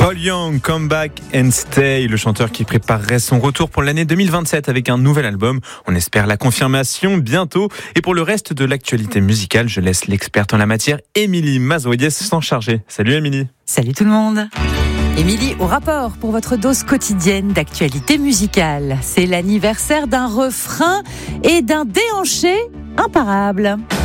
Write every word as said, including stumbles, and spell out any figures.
Paul Young, Come Back and Stay, le chanteur qui préparerait son retour pour l'année deux mille vingt-sept avec un nouvel album. On espère la confirmation bientôt. Et pour le reste de l'actualité musicale, je laisse l'experte en la matière, Émilie Mazoyes, s'en charger. Salut Émilie. Salut tout le monde. Émilie, au rapport pour votre dose quotidienne d'actualité musicale. C'est l'anniversaire d'un refrain et d'un déhanché imparable.